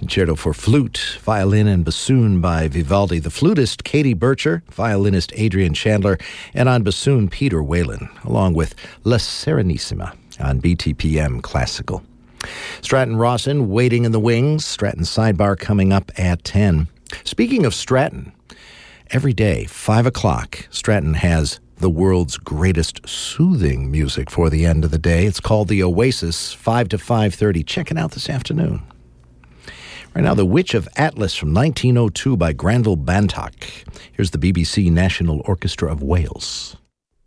Concerto for Flute, Violin, and Bassoon by Vivaldi. The flutist, Katie Bircher, violinist, Adrian Chandler, and on bassoon, Peter Whalen, along with La Serenissima on BTPM Classical. Stratton Rawson, Waiting in the Wings. Stratton Sidebar coming up at 10. Speaking of Stratton, every day, 5 o'clock, Stratton has the world's greatest soothing music for the end of the day. It's called The Oasis, 5 to 5:30. Check it out this afternoon. Right now, The Witch of Atlas from 1902 by Granville Bantock. Here's the BBC National Orchestra of Wales.